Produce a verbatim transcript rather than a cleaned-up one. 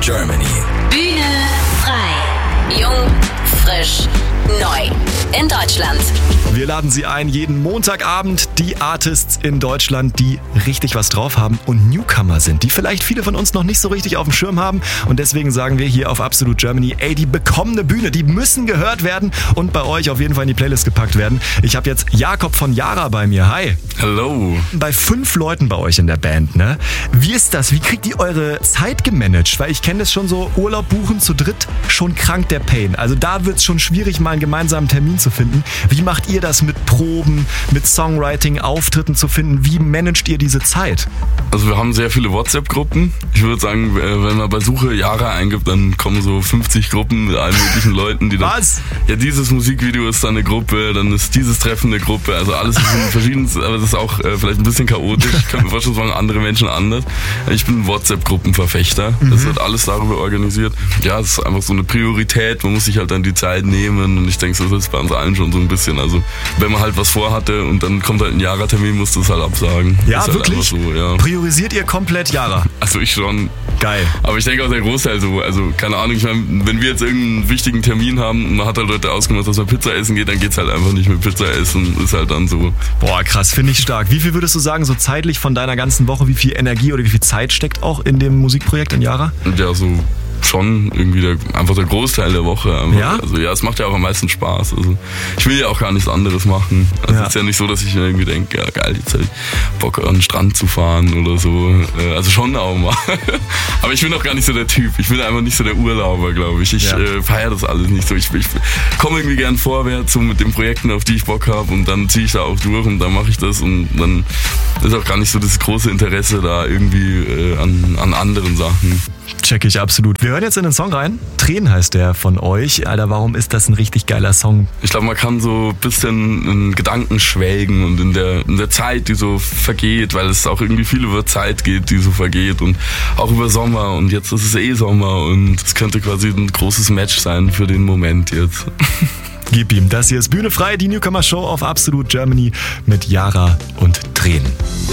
Germany. Bühne frei. Jung, frisch, neu. In Deutschland. Wir laden Sie ein, jeden Montagabend die Artists in Deutschland, die richtig was drauf haben und Newcomer sind, die vielleicht viele von uns noch nicht so richtig auf dem Schirm haben. Und deswegen sagen wir hier auf Absolute Germany, ey, die bekommen eine Bühne, die müssen gehört werden und bei euch auf jeden Fall in die Playlist gepackt werden. Ich habe jetzt Jakob von Yara bei mir. Hi. Hallo. Bei fünf Leuten bei euch in der Band, ne? Wie ist das? Wie kriegt ihr eure Zeit gemanagt? Weil ich kenne das schon so, Urlaub buchen zu dritt, schon krank der Pain. Also da wird es schon schwierig, mal einen gemeinsamen Termin zu finden. Wie macht ihr das mit Proben, mit Songwriting, Auftritten zu finden? Wie managt ihr diese Zeit? Also wir haben sehr viele WhatsApp-Gruppen. Ich würde sagen, wenn man bei Suche Yara eingibt, dann kommen so fünfzig Gruppen mit allen möglichen Leuten, die dann... Was? Ja, dieses Musikvideo ist dann eine Gruppe, dann ist dieses Treffen eine Gruppe. Also alles ist verschiedenes, aber das ist auch äh, vielleicht ein bisschen chaotisch. Ich kann mir vorstellen, das machen andere Menschen anders. Ich bin WhatsApp-Gruppenverfechter. Mhm. Das wird alles darüber organisiert. Ja, es ist einfach so eine Priorität. Man muss sich halt dann die Zeit nehmen und ich denke, das ist bei uns allen schon so ein bisschen. Also wenn man halt was vorhatte und dann kommt halt ein Yara-Termin, musst du es halt absagen. Ja, halt wirklich? So, ja. Priorisiert ihr komplett Yara? Also ich schon. Geil. Aber ich denke auch der Großteil so. Also keine Ahnung, ich meine, wenn wir jetzt irgendeinen wichtigen Termin haben und man hat halt Leute ausgemacht, dass man Pizza essen geht, dann geht's halt einfach nicht mit Pizza essen. Ist halt dann so. Boah, krass, finde ich stark. Wie viel würdest du sagen, so zeitlich von deiner ganzen Woche, wie viel Energie oder wie viel Zeit steckt auch in dem Musikprojekt in Yara? Ja, so schon irgendwie der, einfach der Großteil der Woche. Einfach. Ja? Also ja, es macht ja auch am meisten Spaß. Also ich will ja auch gar nichts anderes machen. Also ja. Es ist ja nicht so, dass ich irgendwie denke, ja geil, jetzt habe ich Bock an den Strand zu fahren oder so. Also schon auch mal. Aber ich bin auch gar nicht so der Typ. Ich bin einfach nicht so der Urlauber, glaube ich. Ich ja. äh, feiere das alles nicht so. Ich, ich komme irgendwie gern vorwärts so mit den Projekten, auf die ich Bock habe und dann ziehe ich da auch durch und dann mache ich das und dann ist auch gar nicht so das große Interesse da irgendwie äh, an, an anderen Sachen. Check ich absolut. Wir hören jetzt in den Song rein. Tränen heißt der von euch. Alter, warum ist das ein richtig geiler Song? Ich glaube, man kann so ein bisschen in Gedanken schwelgen und in der, in der Zeit, die so vergeht, weil es auch irgendwie viel über Zeit geht, die so vergeht und auch über Sommer und jetzt ist es eh Sommer und es könnte quasi ein großes Match sein für den Moment jetzt. Gib ihm. Das hier ist Bühne frei, die Newcomer Show auf Absolute Germany mit Yara und Tränen.